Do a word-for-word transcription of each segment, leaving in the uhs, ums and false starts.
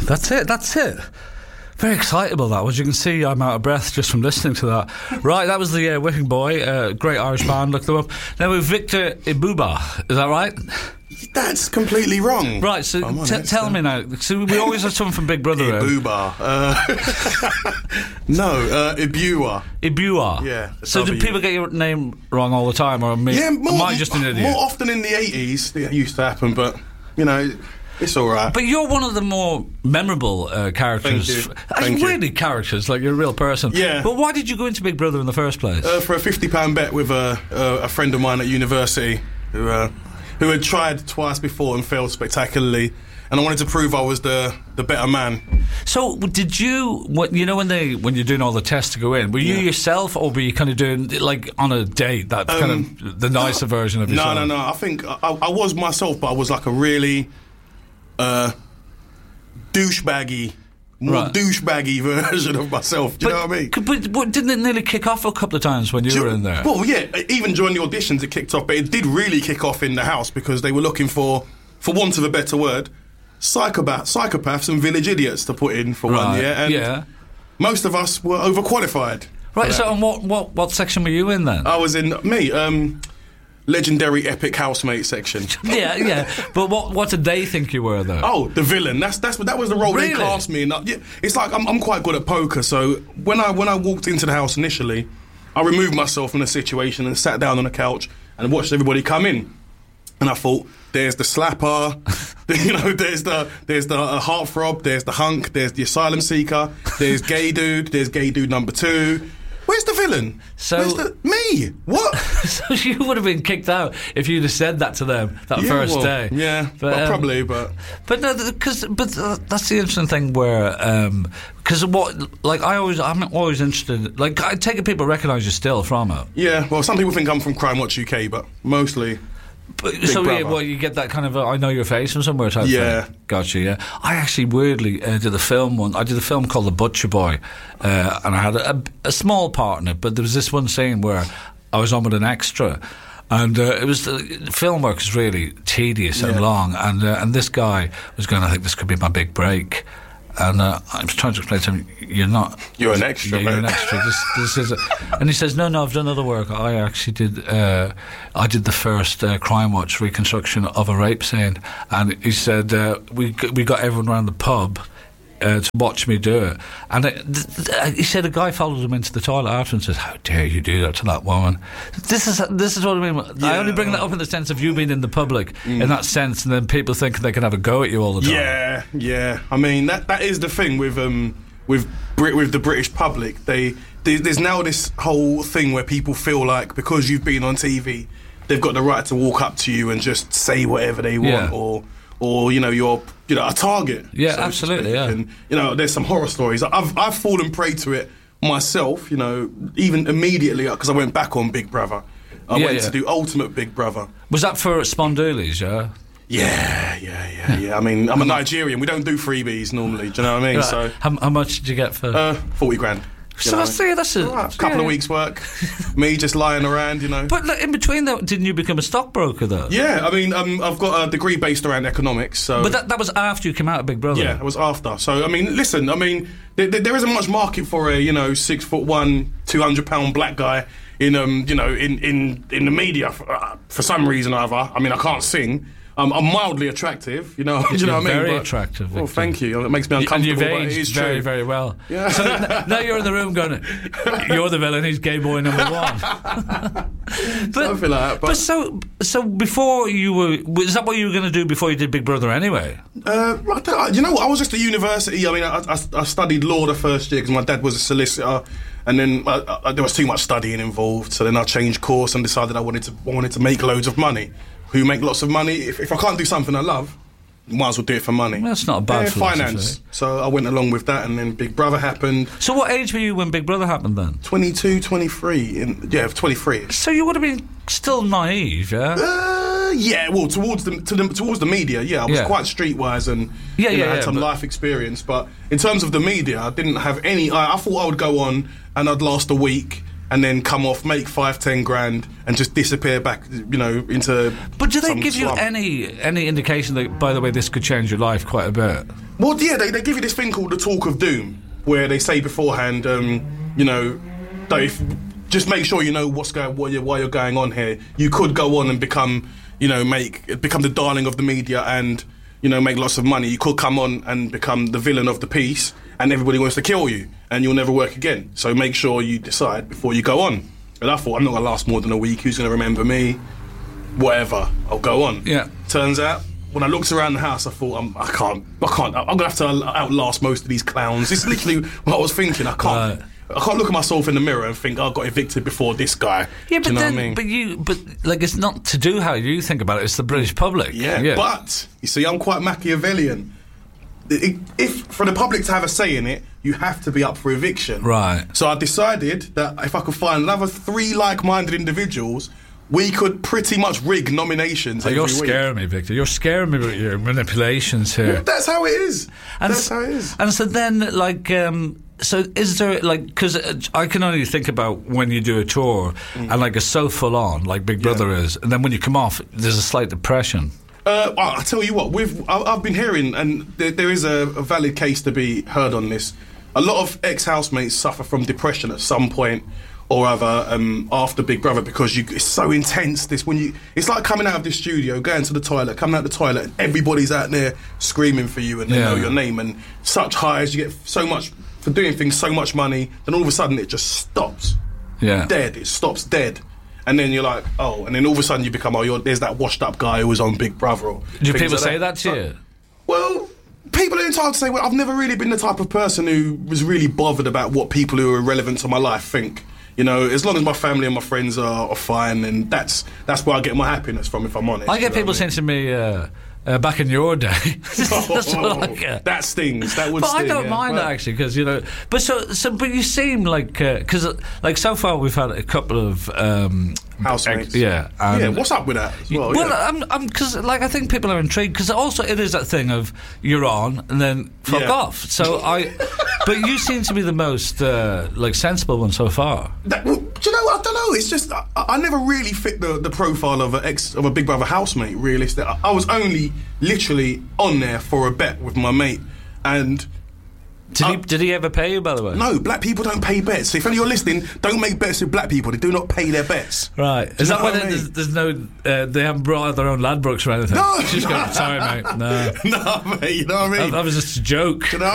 That's it, that's it. Very excitable, that was. You can see I'm out of breath just from listening to that. Right, that was the uh, Whipping Boy, uh, great Irish band, look them up. Now with Victor Ibuba, is that right? That's completely wrong. Right, so t- tell me now. So we always have someone from Big Brother. Ibuba. Uh, no, uh, Ibua. Ibua. Yeah. So do people get your name wrong all the time, or me? Yeah, more, am I just an idiot? More often in the eighties, it used to happen, but you know, it's all right. But you're one of the more memorable uh, characters. Thank you. Thank really, you. characters, like you're a real person. Yeah. But why did you go into Big Brother in the first place? Uh, for a fifty pound bet with a, a, a friend of mine at university who. Uh, who had tried twice before and failed spectacularly, and I wanted to prove I was the, the better man. So, did you, what, you know, when they when you're doing all the tests to go in, were you yeah. yourself, or were you kind of doing, like, on a date, that um, kind of the nicer no, version of yourself? No, no, no, I think I, I was myself, but I was like a really uh, douchebaggy, more right. douchebaggy version of myself. Do you but, know what I mean? But, but didn't it nearly kick off a couple of times when you Do, were in there? Well, yeah, even during the auditions it kicked off, but it did really kick off in the house because they were looking for, for want of a better word, psychopath, psychopaths and village idiots to put in for right. one year, and yeah. most of us were overqualified. Right, so and what, what, what section were you in then? I was in, me, um... legendary epic housemate section. yeah, yeah. But what what did they think you were though? Oh, the villain. That's that's that was the role really? they cast me in. Yeah, it's like I'm I'm quite good at poker. So when I when I walked into the house initially, I removed myself from the situation and sat down on the couch and watched everybody come in. And I thought, there's the slapper, you know, there's the there's the uh, heartthrob, there's the hunk, there's the asylum seeker, there's gay dude, there's gay dude number two. Where's the villain? So Where's the, me? What? So you would have been kicked out if you'd have said that to them that yeah, first well, day. Yeah, but, well, um, probably, but but no, because but uh, that's the interesting thing where because um, what like I always I'm always interested. Like I take it people recognise you still from it. Yeah, well, some people think I'm from Crime Watch U K, but mostly. But, so yeah, well, you get that kind of uh, I know your face from somewhere type yeah. thing. Gotcha. Yeah, I actually weirdly uh, did a film one. I did a film called The Butcher Boy, uh, and I had a, a small part in it. But there was this one scene where I was on with an extra, and uh, it was the film work is really tedious yeah. and long. And uh, and this guy was going, I think this could be my big break. And uh, I was trying to explain to him, you're not... You're an extra, yeah, mate. You're an extra. This, this is a, and he says, no, no, I've done other work. I actually did... Uh, I did the first uh, Crime Watch reconstruction of a rape scene. And he said, uh, we, we got everyone around the pub uh, to watch me do it. And it, th- th- he said a guy followed him into the toilet after and says, how dare you do that to that woman? This is this is what I mean. Yeah. I only bring that up in the sense of you being in the public, mm. in that sense, and then people thinking they can have a go at you all the time. Yeah, yeah. I mean, that that is the thing with um with Brit- with the British public. They there's now this whole thing where people feel like because you've been on T V, they've got the right to walk up to you and just say whatever they want, yeah. or or you know you're you know a target. Yeah, so absolutely. Yeah, and you know there's some horror stories. I've I've fallen prey to it myself. You know, even immediately because I went back on Big Brother. I yeah, went yeah. to do Ultimate Big Brother. Was that for Spondoolies? Yeah. Yeah, yeah, yeah, yeah. I mean, I'm a Nigerian. We don't do freebies normally. Do you know what I mean? Right. So, how, how much did you get for? Uh, forty grand. So that's, yeah, that's a right, couple yeah. of weeks' work. Me just lying around, you know. But like, in between that, didn't you become a stockbroker though? Yeah, I mean, um, I've got a degree based around economics. So, but that, that was after you came out of Big Brother. Yeah, it was after. So, I mean, listen, I mean, there, there isn't much market for a you know six foot one, two hundred pound black guy in um you know in in in the media for, uh, for some reason or other. I mean, I can't sing. Um, I'm mildly attractive, you know. Do you know what I mean? Very but, attractive. Victor. Well, thank you. It makes me uncomfortable. And you've aged aged but it is very, true. very well. Yeah. So n- now you're in the room going, "You're the villain. He's gay boy number one." but, Something like that. But, but so, so before you were, was that what you were going to do before you did Big Brother anyway? Uh, I don't, you know what? I was just at university. I mean, I, I, I studied law the first year because my dad was a solicitor, and then uh, uh, there was too much studying involved. So then I changed course and decided I wanted to I wanted to make loads of money. Who make lots of money? If, if I can't do something I love, might as well do it for money. Well, that's not a bad yeah, philosophy. Finance. So I went along with that, and then Big Brother happened. So what age were you when Big Brother happened then? twenty-two, twenty-three. In, yeah, twenty-three. So you would have been still naive, yeah? Uh, yeah, well, towards the, to the towards the media, yeah, I was yeah. quite streetwise and yeah, you know, yeah, had yeah, some but life experience. But in terms of the media, I didn't have any. I, I thought I would go on and I'd last a week. and then come off, make five, ten grand, and just disappear back, you know, into. But do they some give slum. you any any indication that, by the way, this could change your life quite a bit? Well, yeah, they, they give you this thing called the talk of doom, where they say beforehand, um, you know, that if, just make sure you know what's going, what you're, why you're going on here. You could go on and become, you know, make become the darling of the media and, you know, make lots of money. You could come on and become the villain of the piece, and everybody wants to kill you, and you'll never work again. So make sure you decide before you go on. And I thought, I'm not going to last more than a week. Who's going to remember me? Whatever, I'll go on. Yeah. Turns out, when I looked around the house, I thought, I'm, I can't, I can't, I'm going to have to outlast most of these clowns. It's literally what I was thinking. I can't. Right. I can't look at myself in the mirror and think, oh, I got evicted before this guy. Yeah, but do you know then, what I mean? but you, but like, it's not to do how you think about it. It's the British public. Yeah, yeah. but you see, I'm quite Machiavellian. It, if for the public to have a say in it, you have to be up for eviction. Right. So I decided that if I could find another three like-minded individuals, we could pretty much rig nominations. Oh, every you're week. scaring me, Victor. You're scaring me with your manipulations here. Well, that's how it is. And that's s- how it is. And so then, like, um, so is there, like, because I can only think about when you do a tour Mm. and, like, it's so full on, like Big Brother Yeah. is, and then when you come off, there's a slight depression. Uh, well, I tell you what, we've I- I've been hearing, and there, there is a, a valid case to be heard on this. A lot of ex-housemates suffer from depression at some point or other um, after Big Brother, because you, it's so intense. This when you, it's like coming out of the studio, going to the toilet, coming out the toilet, and everybody's out there screaming for you, and they Yeah. know your name, and such highs. You get so much for doing things, so much money, then all of a sudden it just stops. Yeah. Dead. It stops dead. And then you're like, oh, and then all of a sudden you become, oh, you're, there's that washed up guy who was on Big Brother. Or Do things people like say that to So- you? Well, people are entitled to say, well, I've never really been the type of person who was really bothered about what people who are relevant to my life think. You know, as long as my family and my friends are, are fine, and that's that's where I get my happiness from, if I'm honest. I get you know people what I saying to me, uh, uh, back in your day. That's what I get. That stings. That would But sting. I don't yeah. mind Well, that, actually, because, you know, but so, so, but you seem like, because, uh, like, so far we've had a couple of um, Housemates. ex- yeah, and yeah, what's up with that as well? well, yeah. I'm, I'm, because, like, I think people are intrigued, because also it is that thing of you're on and then fuck Yeah. off. So I, but you seem to be the most uh, like sensible one so far. That, well, do you know? I don't know. It's just I, I never really fit the, the profile of a ex of a Big Brother housemate. Realistic. I, I was only literally on there for a bet with my mate, and Did he Uh, did he ever pay you, by the way? no, black people don't pay bets. So if any of you are listening, don't make bets with black people. They do not pay their bets. Right. you Is know that why what I there's, mean? there's no? Uh, they haven't brought out their own Ladbrokes or anything. No, She's going, sorry, mate. No, no, mate. You know what I that, mean? that was just a joke. You know?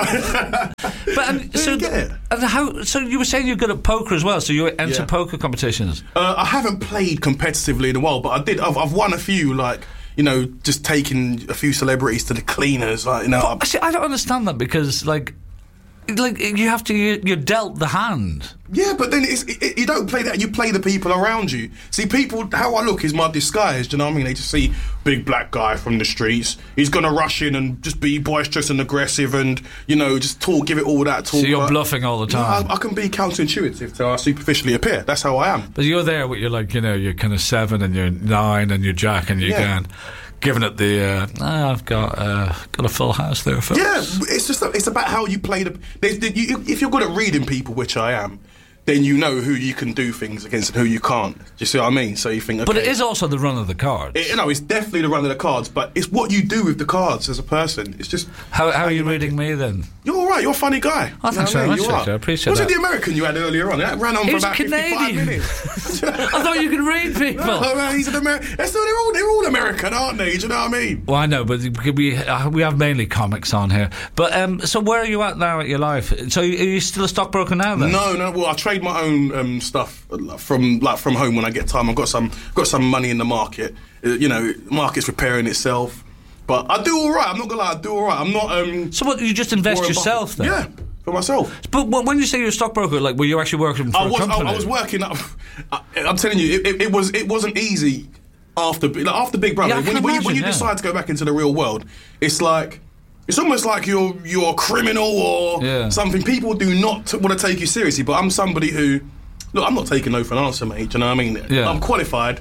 But and, Do so, you get it? and how? So you were saying you're good at poker as well. So you enter Yeah. poker competitions. Uh, I haven't played competitively in a while, but I did. I've, I've won a few, like, you know, just taking a few celebrities to the cleaners, like, you know. I- See, I don't understand that because, like, like you have to. You, you're dealt the hand. Yeah, but then it's, it, you don't play that. You play the people around you. See, people. How I look is my disguise. Do you know what I mean? They just see big black guy from the streets. He's gonna rush in and just be boisterous and aggressive, and, you know, just talk, give it all that talk. So you're But- bluffing all the No, time. I, I can be counterintuitive to how I superficially appear. That's how I am. But you're there with you're like, you know, you're kind of seven and you're nine and you're Jack and you're Yeah. going, giving it the, uh, oh, I've got uh, got a full house there, folks. Yeah, it's just it's about how you play the. There's, the you, if you're good at reading people, which I am, then you know who you can do things against and who you can't. Do you see what I mean? So you think, okay, But it is also the run of the cards. It, you know, it's definitely the run of the cards, but it's what you do with the cards as a person. It's just how, how are you reading me then? you're all right. You're a funny guy. Oh, You know thanks what very I mean? much, You are. Victor. I appreciate Was that. it the American you had earlier on? That ran on He for was about fifty-five Canadian. minutes. I thought you could read people. Oh, man, he's an American. They're all they're all American, aren't they? Do you know what I mean? Well, I know, but we uh, we have mainly comics on here. But um, so where are you at now at your life? So are you still a stockbroker now then? No, no. Well, I trade my own um, stuff from like from home when I get time. I've got some got some money in the market. Uh, you know, market's repairing itself. But I do all right. I'm not gonna lie. I do all right. I'm not. Um, So what? You just invest Warren yourself Buffett. then? Yeah, for myself. But wh- when you say you're a stockbroker, like, were you actually working for I a was. I, company? I was working up. I, I'm telling you, it, it, it was. It wasn't easy after like, after Big Brother. Yeah, I when, can when, you, when imagine, you yeah. decide to go back into the real world, it's like. It's almost like you're you're a criminal or Yeah. something. People do not t- want to take you seriously. But I'm somebody who, look, I'm not taking no for an answer, mate. Do you know what I mean? Yeah. I'm qualified.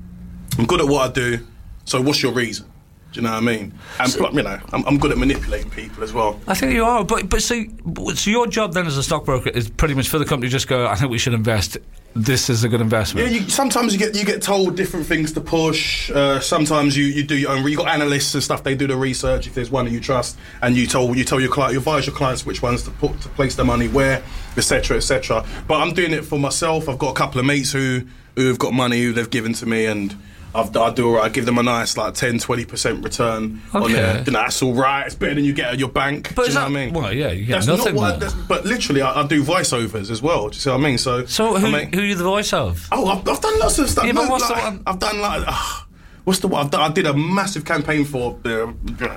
I'm good at what I do. So what's your reason? Do you know what I mean? And So- you know, I'm, I'm good at manipulating people as well. I think you are, but but so, so your job then as a stockbroker is pretty much for the company. Just go. I think we should invest this is a good investment. Yeah, you, sometimes you get you get told different things to push. Uh, sometimes you, you do your own. You got analysts and stuff. They do the research. If there's one that you trust, and you tell you tell your client, you advise your clients which ones to put to place their money where, et cetera, et cetera. But I'm doing it for myself. I've got a couple of mates who who have got money who they've given to me, and I've, I do all right. I give them a nice like ten, twenty percent return Okay. on there. You know, that's all right. It's better than you get at your bank. But do you is know that, what I mean? Well, yeah, you get That's nothing. not what. I, there. that's, but literally, I, I do voiceovers as well. Do you see what I mean? So, So who, I mean, who are you the voice of? Oh, I've, I've done lots of stuff. Yeah, but No, what's like, the one- I've done like, uh, what's the one? I've done, I did a massive campaign for uh,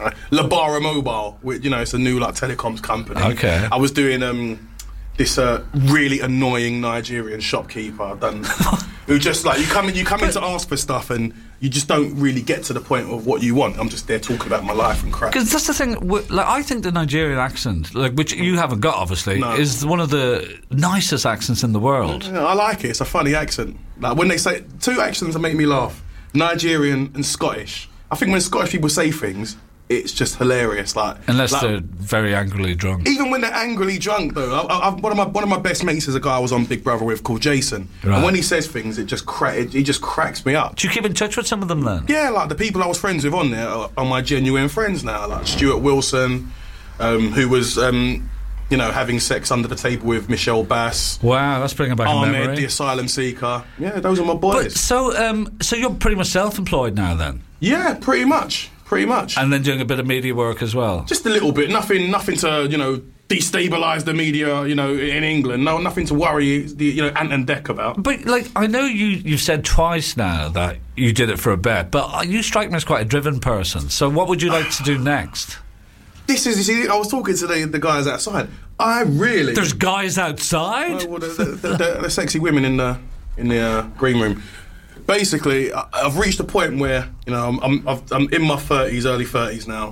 Labara Mobile, which, you know, it's a new like telecoms company. Okay. I was doing um, this uh, really annoying Nigerian shopkeeper. I've done who just like you come in, you come in to ask for stuff and you just don't really get to the point of what you want. I'm just there talking about my life and crap. Because that's the thing. w- Like, I think the Nigerian accent, like which you haven't got, obviously, No. is one of the nicest accents in the world. Yeah, I like it. It's a funny accent. Like when they say two accents that make me laugh: Nigerian and Scottish. I think when Scottish people say things, it's just hilarious. Like Unless like, they're very angrily drunk. even when they're angrily drunk, though. I, I, one of my one of my best mates is a guy I was on Big Brother with called Jason, Right. and when he says things, it just cra- it, he just cracks me up. Do you keep in touch with some of them then? Yeah, like the people I was friends with on there are, are my genuine friends now. Like Stuart Wilson, um, who was um, you know having sex under the table with Michelle Bass. Wow, that's bringing back a Ahmed, memory. the asylum seeker. Yeah, those are my boys. But so, um, so you're pretty much self-employed now then, Yeah, pretty much, pretty much. and then doing a bit of media work as well. Just a little bit, nothing, nothing to you know destabilise the media, you know, in England. No, nothing to worry, the, you know, Ant and Dec about. But like, I know you you've said twice now that you did it for a bet, but uh, you strike me as quite a driven person. So, what would you like to do next? This is, you see, I was talking to the, the guys outside. I really, There's guys outside. Oh, well, the, the, the, the, the sexy women in the in the uh, green room. Basically, I, I've reached a point where you know I'm I'm, I've, I'm in my thirties, early thirties now.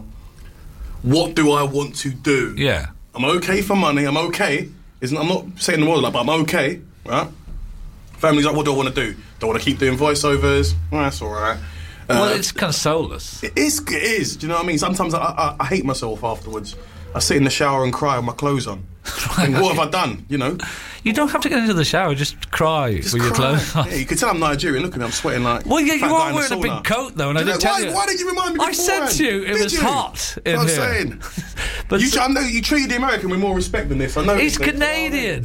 What do I want to do? Yeah. I'm okay for money. I'm okay. Isn't I'm not saying the world like, but I'm okay, right? Family's like, what do I want to do? Do I want to keep doing voiceovers? Well, that's all right. Uh, Well, it's kind of soulless. it is. It is. Do you know what I mean? Sometimes I, I, I hate myself afterwards. I sit in the shower and cry with my clothes on. And what have I done? You know, You don't have to get into the shower; just cry just with your cry. clothes on. Yeah, you can tell I'm Nigerian. Look at me, I'm sweating like. Well, yeah, you fat guy are in the wearing a big sauna. coat though, and I Do you didn't know- tell why, you. Why didn't you remind me? I said beforehand? to you it Did was you? hot in That's here. what I'm saying. But You, so- I know you treated the American with more respect than this. I know. he's this. Canadian.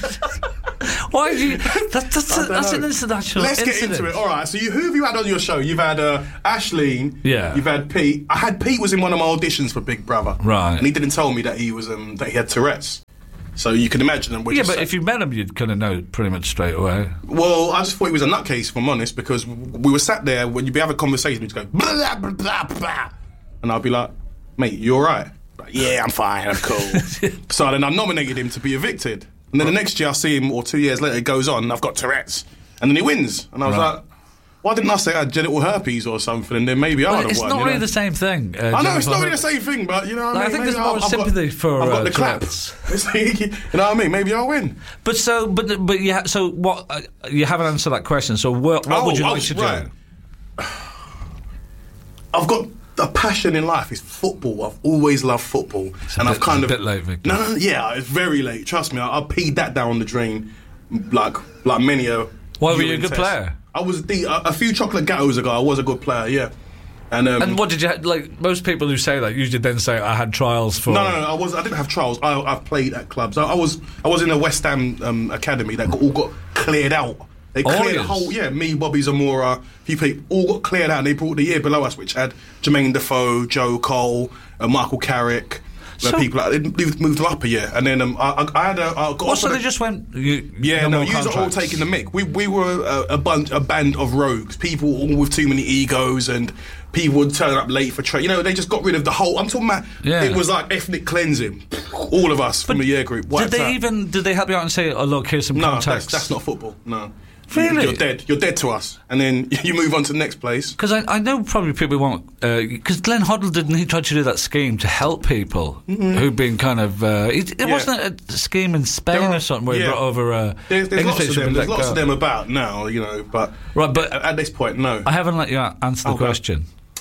Why do you? That, that's I a, don't that's know. an international. Let's incident. get into it. All right. So you, who have you had on your show? You've had uh, Ashleen. Yeah. You've had Pete. I had Pete was in one of my auditions for Big Brother. Right. And he didn't tell me that he was um, that he had Tourette's. So you can imagine them. Yeah, but if you met him, you'd kind of know pretty much straight away. Well, I just thought he was a nutcase, if I'm honest, because we were sat there when you'd be having a conversation, you'd go blah, blah, blah, blah, and I'd be like, "Mate, you all right?" Like, yeah, I'm fine. I'm cool. So then I nominated him to be evicted, and then the next year I see him, or two years later, it goes on, and I've got Tourette's, and then he wins, and I was Right. like, "Why didn't I say I had genital herpes or something?" And then maybe I Well, would have it's won. not you really know? the same thing. Uh, I know it's Jennifer not really Hur- the same thing, but you know, what Like, I I mean, think maybe there's more I've got- sympathy for, I've got uh, the clap. Tourette's. It's like, you know what I mean? Maybe I'll win. But so, but but yeah. So what? Uh, you haven't answered that question. So what, what Oh, would you oh, like to right. do? I've got a passion in life is football. I've always loved football, a and bit- I've kind it's a of bit late, Victor. No, no, no, yeah, it's very late. Trust me, I, I peed that down the drain, like like many a. Why were you a urine good test. player? I was the, a, a few chocolate gatos ago. I was a good player, yeah. And, um, And what did you ha- like? Most people who say that usually then say I had trials for. no, no, no. I was. I didn't have trials. I, I've played at clubs. I, I was. I was in a West Ham um, academy that got, all got cleared out. They Oh, cleared the yes. whole. Yeah, me, Bobby Zamora, few people all got cleared out. And they brought the year below us, which had Jermaine Defoe, Joe Cole, uh, Michael Carrick. uh, So- people like, they moved, moved them up a year, and then um, I, I, I had a. I got What, so offered they a- just went. You, yeah, no no, more you are all contracts? taking the mick. We we were a, a bunch, a band of rogues, people all with too many egos, and people would turn up late for training. You know, they just got rid of the whole. I'm talking about. Yeah. It was like ethnic cleansing. All of us from the year group. Did wiped they out. even? Did they help you out and say, "Oh, look, here's some No, contacts"? that's, that's not football. No. Really? You're dead. You're dead to us. And then you move on to the next place. Because I, I know probably people won't. Because Glenn Hoddle didn't he try to do that scheme to help people who've been kind of. Uh, it it Mm-hmm. Yeah. wasn't a scheme in Spain There are- or something where he yeah. brought over. Uh, There's, there's English lots of people them. There's let lots go. of them about now, you know. But Right, but- at, at this point, no. I haven't let you a- answer the Okay. question.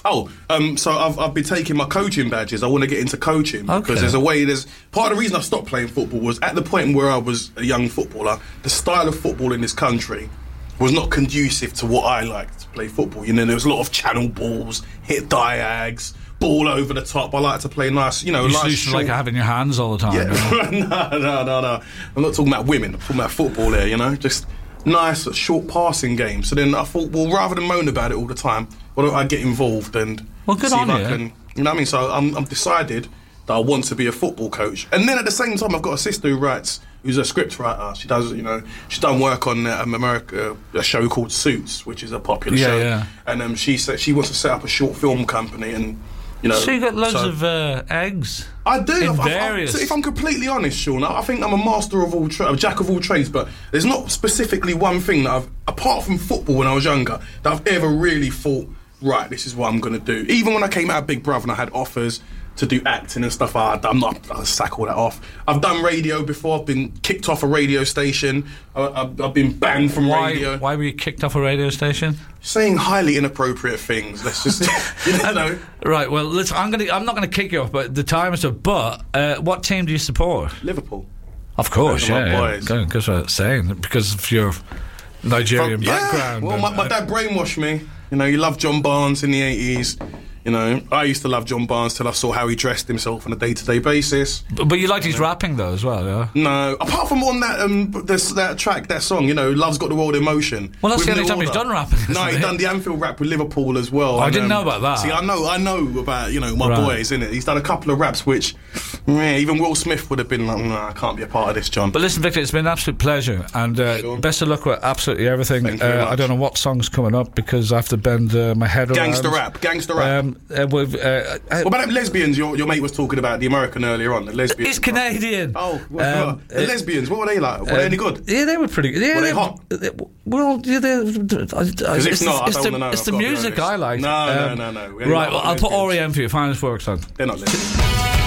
Oh, um, so I've I've been taking my coaching badges. I want to get into coaching because Okay. there's a way. There's part of the reason I stopped playing football was at the point where I was a young footballer. The style of football in this country was not conducive to what I liked to play football. You know, there was a lot of channel balls, hit diags, ball over the top. I like to play nice, you know, You nice used to short. like having your hands all the time. you know? Yeah. no, no, no, no. I'm not talking about women. I'm talking about football here. You know, just nice short passing games. So then I thought, well, rather than moan about it all the time, why don't I get involved and Well, good see on if I you. can, you know what I mean? So I'm, I'm decided that I want to be a football coach. And then at the same time, I've got a sister who writes, who's a script writer. She does, you know, she's done work on uh, um, America, a show called Suits, which is a popular Yeah, show. yeah. And um, she said she wants to set up a short film company, and you know. So you got loads so- of uh, eggs. I do. in I've- I've- various- so if I'm completely honest, Sean, I I think I'm a master of all, tra- a jack of all trades. But there's not specifically one thing that I've, apart from football when I was younger, that I've ever really thought, right, this is what I'm going to do. Even when I came out of Big Brother and I had offers to do acting and stuff, I, I'm not. I sack all that off. I've done radio before. I've been kicked off a radio station. I, I've, I've been banned from Why, radio. why were you kicked off a radio station? Saying highly inappropriate things. Let's just, you know. Right. Well, listen, I'm gonna. I'm not gonna kick you off, but the time is up. But uh, what team do you support? Liverpool. Of course, Those are yeah. my yeah. boys. Go- Goes without saying because of your Nigerian Yeah, background. well, and, my, my uh, dad brainwashed me. You know, he loved John Barnes in the eighties. You know, I used to love John Barnes till I saw how he dressed himself on a day-to-day basis. but, but you liked his rapping though as well, yeah. No, apart from on that um this, that track, that song, you know, Love's Got the World in Motion. Well, that's with the only New time he's Order. done rapping, isn't No, he's it? done the Anfield rap with Liverpool as well. I and, didn't um, know about that. See, I know, I know about you know my Right. boys, innit? He's done a couple of raps which, yeah, even Will Smith would have been like, nah, I can't be a part of this, John. But listen, Victor, it's been an absolute pleasure, and uh, Sure. best of luck with absolutely everything. Thank you very Uh, I much. don't know what song's coming up because I have to bend uh, my head around. Gangster rap, gangster rap. Um, uh, with, uh, uh, what about them lesbians? Your, your mate was talking about the American earlier on. The lesbians. It's Canadian. Oh, what, Um, what- the uh, lesbians. What were they like? Were they any good? Yeah, they were pretty good. Yeah, Were they hot? They, well, yeah, they, Because Because if not, I it's don't the, want to know. It's I've the got to be music honest. I like. No, Um, no, no, no. We ain't Right, got well, I'll put lesbians. R E M for you. Finest works on. They're not lesbians.